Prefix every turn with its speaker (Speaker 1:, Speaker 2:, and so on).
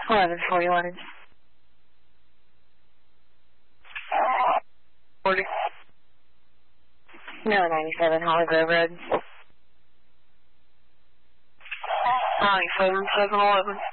Speaker 1: 1141. 40. No, 97 Holly Grove Road. 97 711.